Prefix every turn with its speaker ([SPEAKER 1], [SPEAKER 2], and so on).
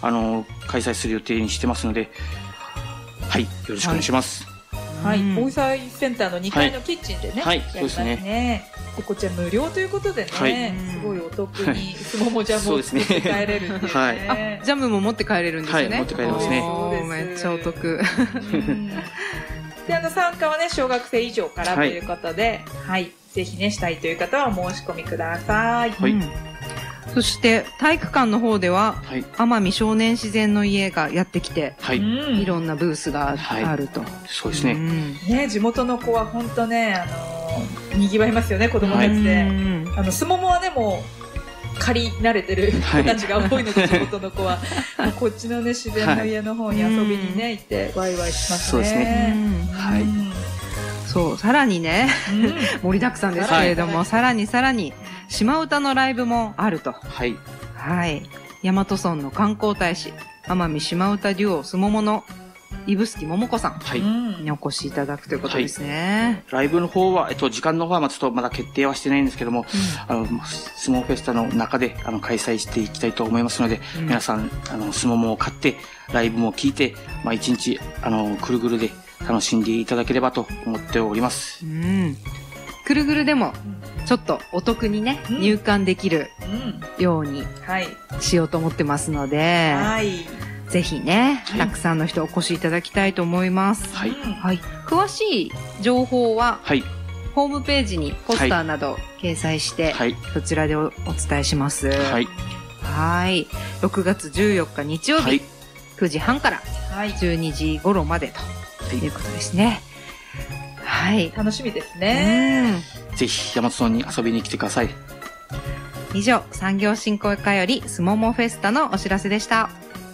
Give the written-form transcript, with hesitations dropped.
[SPEAKER 1] 開催する予定にしてますので、はい、よろしくお願いします。
[SPEAKER 2] はい、防災センターの2階のキッチンでね、
[SPEAKER 1] はい、
[SPEAKER 2] やりますね。でこちら無料ということでね、すごいお得にすももジャムを作って帰れるっていうね。
[SPEAKER 3] はい、ジャムも持って帰れるんですよね。
[SPEAKER 1] はい、持って帰れますね。
[SPEAKER 3] めっちゃお得。
[SPEAKER 2] で、参加はね、小学生以上からということで、はい、ぜひね、したいという方はお申し込みください。はい。
[SPEAKER 3] そして体育館の方では、奄美少年自然の家がやってきて、いろんなブースがあると。
[SPEAKER 1] そうですね。
[SPEAKER 2] ね、地元の子は本当ね、賑わいますよね、子供たちで。すももはね、もう借り慣れてる子たちが多いので、地元の子はこっちのね、自然の家の方に遊びにね、行ってワイワイしますね。
[SPEAKER 1] そうですね。はい。
[SPEAKER 3] そう、さらにね、盛りだくさんですけれども、さらに島唄のライブもあると。はい。はい。大和村の観光大使、奄美島唄デュオすももの指宿桃子さんにお越しいただくということですね。
[SPEAKER 1] ライブの方は、時間の方はちょっとまだ決定はしてないんですけども、相撲フェスタの中で開催していきたいと思いますので、皆さん相撲も買ってライブも聞いて、一日ぐるぐるで楽しんでいただければと思っております。
[SPEAKER 3] ぐるぐるでもちょっとお得にね、入館できるようにしようと思ってますので、ぜひね、たくさんの人お越しいただきたいと思います。はい。詳しい情報は、ホームページにポスターなど掲載して、そちらでお伝えします。はい。6月14日日曜日、9時半から12時頃までということですね。はい。
[SPEAKER 2] 楽しみですね。
[SPEAKER 1] ぜひ、大和村に遊びに来てください。
[SPEAKER 3] 以上、産業振興課よりすももフェスタのお知らせでした。